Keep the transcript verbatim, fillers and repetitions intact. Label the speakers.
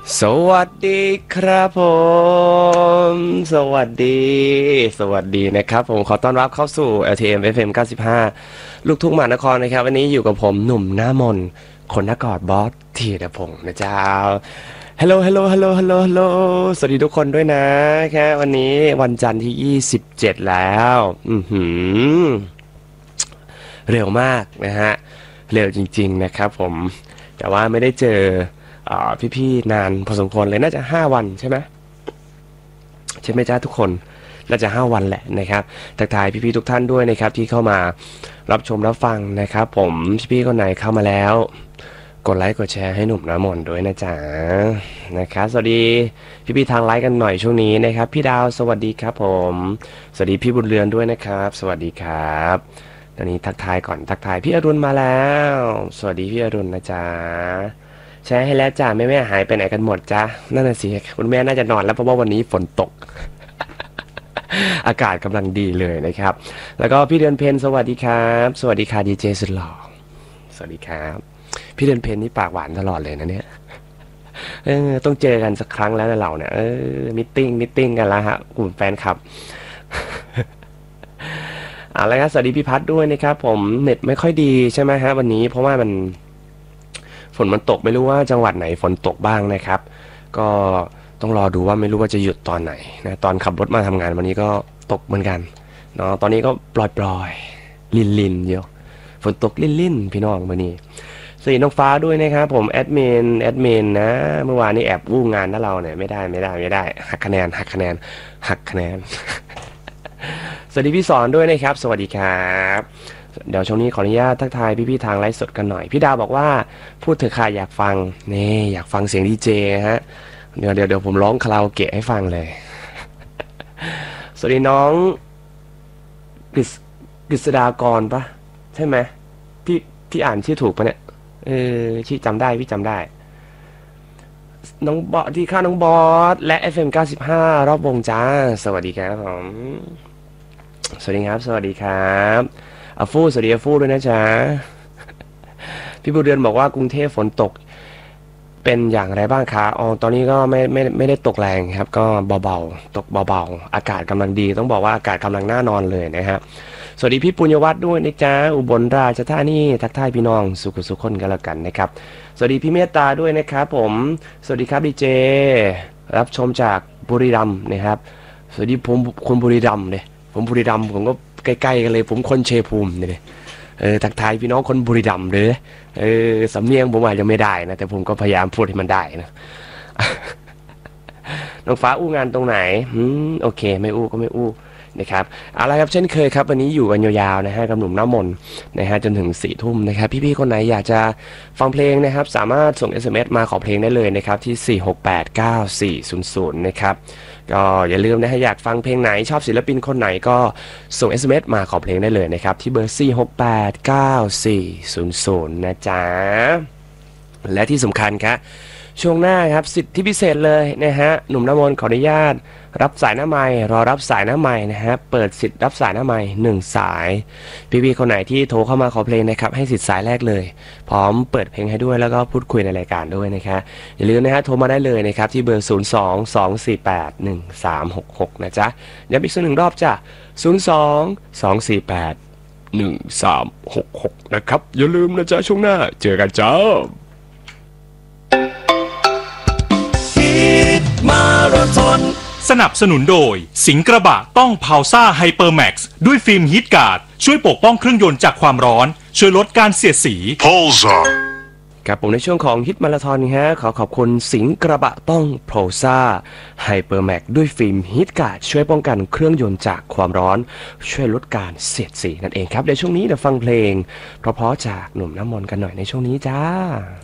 Speaker 1: สวัสดีครับผมสวัสดีสวัสดีนะครับผมขอต้อนรับเข้าสู่ แอล ที เอ็ม เอฟ เอ็ม เก้าสิบห้าลูกทุ่งมหานครนะครับวันนี้อยู่กับผมหนุ่มหน้ามนคนนักกอดบอสธีรพงศ์นะเจ้าฮัลโหลฮัลโหลฮัลโหลฮัลโหลฮัลโหลสวัสดีทุกคนด้วยนะครับวันนี้วันจันทร์ที่ยี่สิบเจ็ดแล้วอือหือเร็วมากนะฮะเร็วจริงๆนะครับผมแต่ว่าไม่ได้เจอพี่ๆนานพอสมควรเลยน่าจะห้าวันใช่ไหมใช่ไหมจ้าทุกคนน่าจะห้าวันแหละนะครับทักทายพี่ๆทุกท่านด้วยนะครับที่เข้ามารับชมรับฟังนะครับผมพี่ๆคนไหนเข้ามาแล้วกดไลค์กดแชร์ให้หนุ่มน้ำมนต์ด้วยนะจ๊ะนะครับสวัสดีพี่ๆทางไลค์กันหน่อยช่วงนี้นะครับพี่ดาวสวัสดีครับผมสวัสดีพี่บุญเรือนด้วยนะครับสวัสดีครับตอนนี้ทักทายก่อนทักทายพี่อรุณมาแล้วสวัสดีพี่อรุณนะจ๊ะแชร์ให้แล้วจ้าแม่แม่หายไปไหนกันหมดจ้านั่นน่ะสิคุณแม่น่าจะนอนแล้วเพราะว่าวันนี้ฝนตก อากาศกำลังดีเลยนะครับแล้วก็พี่เดือนเพนสวัสดีครับสวัสดีค่ะดีเจสุดหล่อสวัสดีครับพี่เดือนเพนนี่ปากหวานตลอดเลยนะเนี่ยเออต้องเจอกันสักครั้งแล้วนะเราเนี่ยเออมิทติ้งมิทติ้งกันแล้วฮะกลุ่มแฟนคลับ อะไรครับสวัสดีพี่พัดด้วยนะครับผมเน็ตไม่ค่อยดีใช่ไหมฮะวันนี้เพราะว่ามันฝนมันตกไม่รู้ว่าจังหวัดไหนฝนตกบ้างนะครับก็ต้องรอดูว่าไม่รู้ว่าจะหยุดตอนไหนนะตอนขับรถมาทำงานวันนี้ก็ตกเหมือนกันเนาะตอนนี้ก็ปล่อยๆลินลินเยอะฝนตกลินลินพี่น้องวันนี้สวัสดีน้องฟ้าด้วยนะครับผมแอดมินแอดมินนะเมื่อวานนี้แอบวู้งานนะเราเนี่ยไม่ได้ไม่ได้ไม่ได้หักคะแนนหักคะแนนหักคะแนน สวัสดีพี่สอนด้วยนะครับสวัสดีครับเดี๋ยวช่วงนี้ขออนุญาตทักทายพี่ๆทางไลฟ์สดกันหน่อยพี่ดาวบอกว่าพูดเถอะค่ะอยากฟังนี่อยากฟังเสียงดีเจฮะเดี๋ยวเดี๋ยวเดี๋ยวผมร้องคาราโอเกะให้ฟังเลย สวัสดีน้องกฤษกฤษดากรปะใช่ไหมพี่พี่อ่านชื่อถูกปะเนี่ยเออชื่อจำได้พี่จำได้น้องบอสที่ข้าน้องบอสและ เอฟ เอ็ม เก้าสิบห้ารอบวงจ้าสวัสดีครับผมสวัสดีครับสวัสดีครับอาฟูสวัสดีอาฟูด้วยนะจ๊ะพี่บุญเรือนบอกว่ากรุงเทพฝนตกเป็นอย่างไรบ้างคะอ๋อตอนนี้ก็ไม่ไม่ไม่ได้ตกแรงครับก็เบาๆตกเบาๆอากาศกำลังดีต้องบอกว่าอากาศกำลังน่านอนเลยนะครับสวัสดีพี่ปุญญวัฒน์ด้วยนะจ๊ะอุบลราชธานีทักทายพี่น้องสุขสุขคนกันแล้วกันนะครับสวัสดีพี่เมตตาด้วยนะครับผมสวัสดีครับดีเจรับชมจากบุรีรัมย์นะครับสวัสดีผมคนบุรีรัมย์เลยผมบุรีรัมย์ผมก็ใกล้ๆกันเลยผมคนเชยภูมิเนี่ยเออทักทายพี่น้องคนบุรีรัมย์เลยเออสำเนียงผมอาจจะไม่ได้นะแต่ผมก็พยายามพูดให้มันได้นะ น้องฟ้าอู้งานตรงไหนอืมโอเคไม่อู้ก็ไม่อู้นะครับเอาละครับเช่นเคยครับวันนี้อยู่กันยาวๆนะฮะกับหนุ่มน้ำมนต์นะฮะจนถึงสี่ทุ่มนะครับพี่ๆคนไหนอยากจะฟังเพลงนะครับสามารถส่ง เอส เอ็ม เอส มาขอเพลงได้เลยนะครับที่สี่ หก แปด เก้า สี่ ศูนย์ ศูนย์นะครับก็อย่าลืมนะฮะอยากฟังเพลงไหนชอบศิลปินคนไหนก็ส่ง เอส เอ็ม เอส มาขอเพลงได้เลยนะครับที่เบอร์สี่ หก แปด เก้า สี่ ศูนย์ ศูนย์นะจ๊ะและที่สำคัญครับช่วงหน้าครับสิทธิพิเศษเลยนะฮะหนุ่มน้ำมนต์ขออนุญาตรับสายหน้าไมค์รอรับสายหน้าไมค์นะฮะเปิดสิทธิ์รับสายหน้าไมค์หนึ่งสายพี่ๆคนไหนที่โทรเข้ามาขอเพลงนะครับให้สิทธิ์สายแรกเลยพร้อมเปิดเพลงให้ด้วยแล้วก็พูดคุยในรายการด้วยนะครับอย่าลืมนะฮะโทรมาได้เลยนะครับที่เบอร์ศูนย์ สอง สอง สี่ แปด หนึ่ง สาม หก หกนะจ๊ะย้ำอีกสักหนึ่งรอบจ้ะศูนย์ สอง สอง สี่ แปด หนึ่ง สาม หก หกนะครับอย่าลืมนะจ๊ะช่วงหน้าเจอกันจ้า
Speaker 2: มาราธอนสนับสนุนโดยสิงห์กระบะต้องพาวซ่าไฮเปอร์แม็กซ์ด้วยฟิล์มฮีทการ์ดช่วยปกป้องเครื่องยนต์จากความร้อนช่วยลดการเสียดสีพาวซ่า
Speaker 1: ครับผมในช่วงของฮิตมาราธอนฮะขอขอบคุณสิงห์กระบะต้องโพลซ่าไฮเปอร์แม็กด้วยฟิล์มฮีทการ์ดช่วยป้องกันเครื่องยนต์จากความร้อนช่วยลดการเสียดสีนั่นเองครับในช่วงนี้เดี๋ยวฟังเพลงเพราะๆจากหนุ่มน้ำมนต์กันหน่อยในช่วงนี้จ้า